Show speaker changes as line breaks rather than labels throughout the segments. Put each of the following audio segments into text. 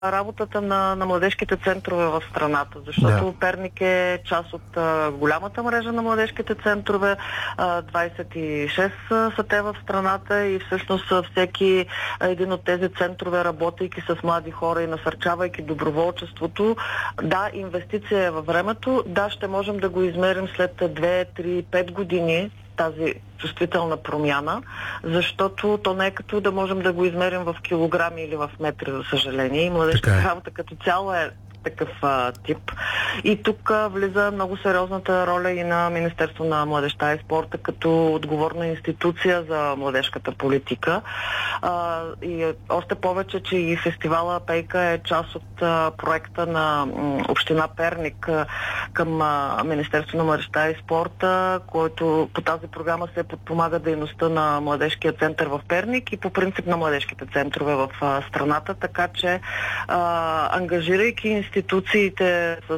работата на младежките центрове в страната, защото Перник е част от голямата мрежа на младежките центрове. 26 са те в страната и всъщност всеки един от тези центрове, работейки с млади хора и насърчавайки доброволчеството, инвестиция е във времето, ще можем да го измерим след 2, 3, 5 години тази чувствителна промяна, защото то не е като да можем да го измерим в килограми или в метри, за съжаление. И младежката работа като цяло е такъв тип. И тук влиза много сериозната роля и на Министерство на младежта и спорта като отговорна институция за младежката политика. И още повече, че и фестивала Пейка е част от проекта на община Перник към Министерство на младежта и спорта, който по тази програма се подпомага дейността на младежкия център в Перник и по принцип на младежките центрове в страната, така че ангажирайки институциите с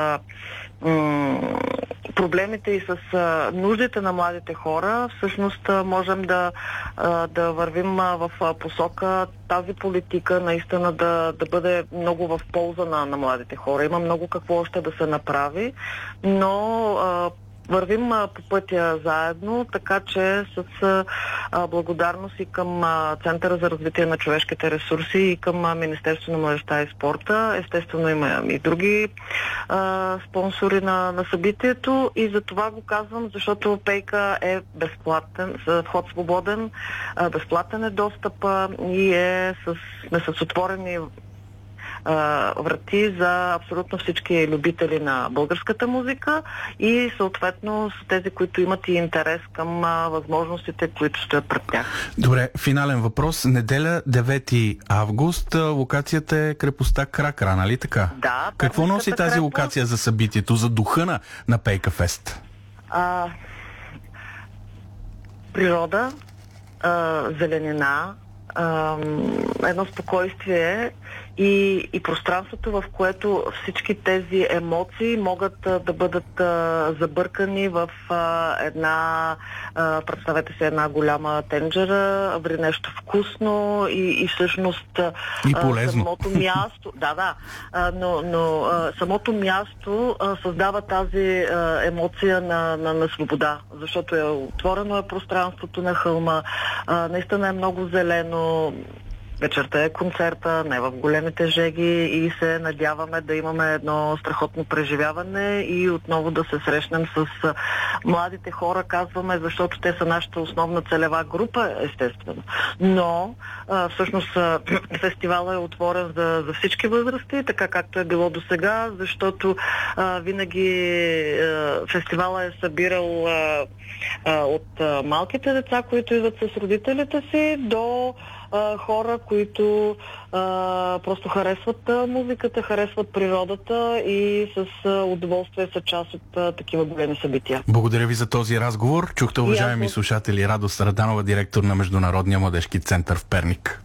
проблемите и с нуждите на младите хора, всъщност можем да вървим в посока тази политика наистина да бъде много в полза на младите хора. Има много какво още да се направи, но вървим по пътя заедно, така че с благодарност и към Центъра за развитие на човешките ресурси и към Министерство на младежта и спорта. Естествено има и други спонсори на събитието и за това го казвам, защото Пейка е безплатен, вход свободен, безплатен е достъпа и сме с отворени врати за абсолютно всички любители на българската музика и съответно с тези, които имат и интерес към възможностите, които стоят пред тях.
Добре, финален въпрос. Неделя, 9 август, локацията е крепостта Кракра, нали така?
Да.
Какво носи тази локация за събитието, за духа на Пейка Фест?
Природа, зеленина, едно спокойствие и пространството, в което всички тези емоции могат да бъдат забъркани в представете си една голяма тенджера, ври нещо вкусно и всъщност
и полезно.
Самото място, но самото място създава тази емоция на свобода, защото отворено е пространството на хълма, наистина е много зелено. Вечерта е концерта, не в големите жеги и се надяваме да имаме едно страхотно преживяване и отново да се срещнем с младите хора, казваме, защото те са нашата основна целева група, естествено. Но всъщност фестивалът е отворен за всички възрасти, така както е било досега, защото винаги фестивалът е събирал от малките деца, които идват с родителите си, до хора, които просто харесват музиката, харесват природата и с удоволствие са част от такива големи събития.
Благодаря ви за този разговор. Чухте, уважаеми слушатели, Радост Раданова, директор на Международния младежки център в Перник.